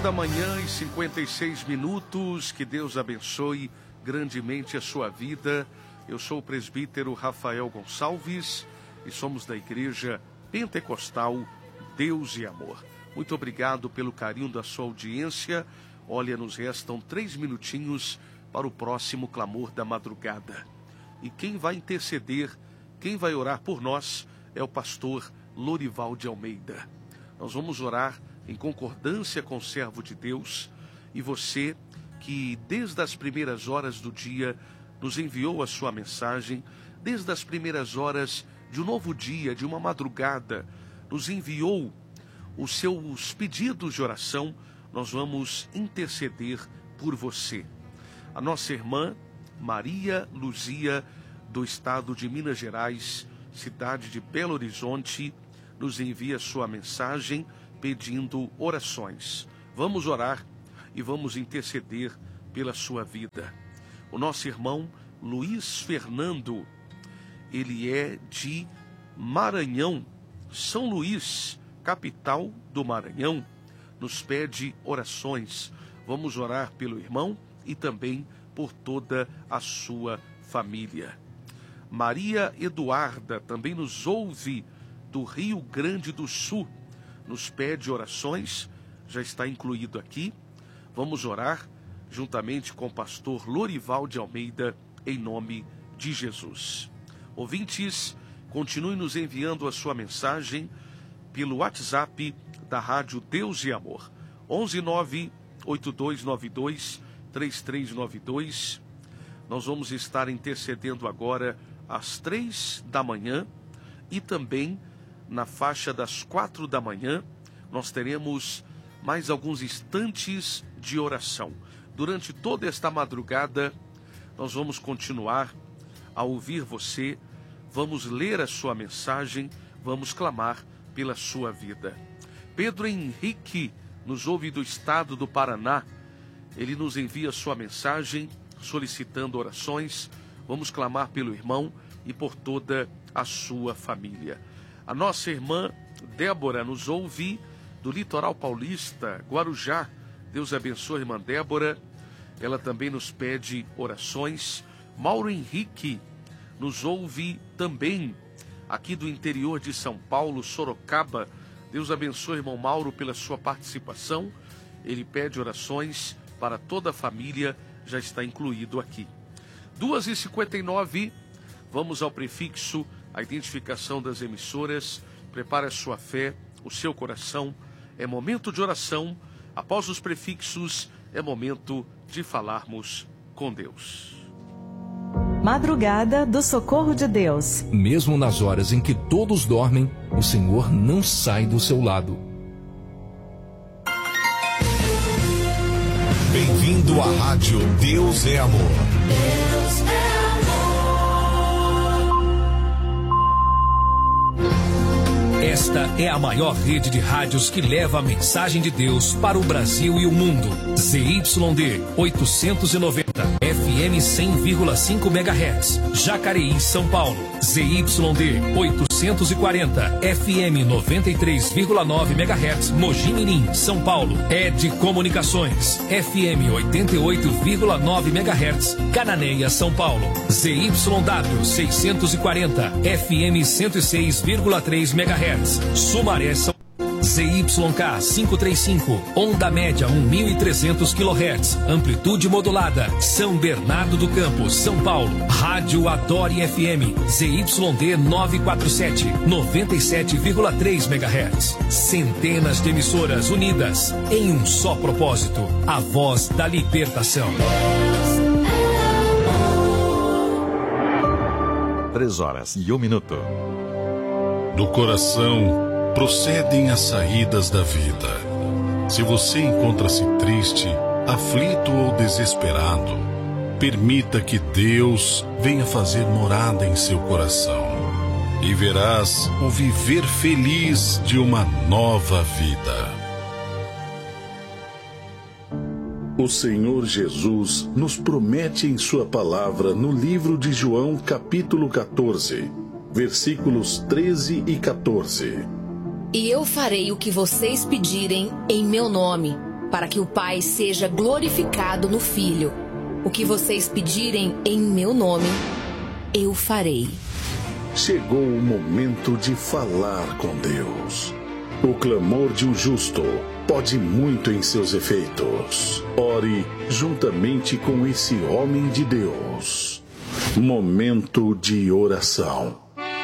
10h56. Que Deus abençoe grandemente a sua vida. Eu sou o presbítero Rafael Gonçalves e somos da Igreja Pentecostal Deus e Amor. Muito obrigado pelo carinho da sua audiência. Olha, nos restam 3 minutinhos para o próximo clamor da madrugada. E quem vai interceder, quem vai orar por nós é o pastor Lorival de Almeida. Nós vamos orar em concordância com o servo de Deus, e você que desde as primeiras horas do dia nos enviou a sua mensagem, desde as primeiras horas de um novo dia, de uma madrugada, nos enviou os seus pedidos de oração, nós vamos interceder por você. A nossa irmã Maria Luzia, do estado de Minas Gerais, cidade de Belo Horizonte, nos envia sua mensagem pedindo orações. Vamos orar e vamos interceder pela sua vida. O nosso irmão Luiz Fernando, ele é de Maranhão, São Luís, capital do Maranhão, nos pede orações. Vamos orar pelo irmão e também por toda a sua família. Maria Eduarda também nos ouve do Rio Grande do Sul, nos pede orações, já está incluído aqui. Vamos orar juntamente com o pastor Lorival de Almeida, em nome de Jesus. Ouvintes, continue nos enviando a sua mensagem pelo WhatsApp da Rádio Deus e Amor, 11982923392. Nós vamos estar intercedendo agora às 3 da manhã e também na faixa das 4 da manhã. Nós teremos mais alguns instantes de oração. Durante toda esta madrugada, nós vamos continuar a ouvir você, vamos ler a sua mensagem, vamos clamar pela sua vida. Pedro Henrique nos ouve do estado do Paraná. Ele nos envia sua mensagem solicitando orações. Vamos clamar pelo irmão e por toda a sua família. A nossa irmã Débora nos ouve do litoral paulista, Guarujá. Deus abençoe a irmã Débora. Ela também nos pede orações. Mauro Henrique nos ouve também aqui do interior de São Paulo, Sorocaba. Deus abençoe, irmão Mauro, pela sua participação. Ele pede orações para toda a família, já está incluído aqui. 2h59, vamos ao prefixo, a identificação das emissoras. Prepare a sua fé, o seu coração. É momento de oração. Após os prefixos, é momento de falarmos com Deus. Madrugada do Socorro de Deus. Mesmo nas horas em que todos dormem, o Senhor não sai do seu lado. Bem-vindo à Rádio Deus é Amor. Deus é amor. Esta é a maior rede de rádios que leva a mensagem de Deus para o Brasil e o mundo. ZYD 890, FM 100,5 MHz, Jacareí, São Paulo. ZYD 840, FM 93,9 MHz, Mogi Mirim, São Paulo. ED Comunicações, FM 88,9 MHz, Cananéia, São Paulo. ZYW 640, FM 106,3 MHz, Sumaré, São Paulo. ZYK 535, onda média 1.300 kHz, amplitude modulada, São Bernardo do Campo, São Paulo. Rádio Adore FM, ZYD 947, 97,3 MHz. Centenas de emissoras unidas em um só propósito, a voz da libertação. 3h01. Do coração procedem as saídas da vida. Se você encontra-se triste, aflito ou desesperado, permita que Deus venha fazer morada em seu coração e verás o viver feliz de uma nova vida. O Senhor Jesus nos promete em sua palavra no livro de João, capítulo 14, versículos 13 e 14. E eu farei o que vocês pedirem em meu nome, para que o Pai seja glorificado no Filho. O que vocês pedirem em meu nome, eu farei. Chegou o momento de falar com Deus. O clamor de um justo pode muito em seus efeitos. Ore juntamente com esse homem de Deus. Momento de oração.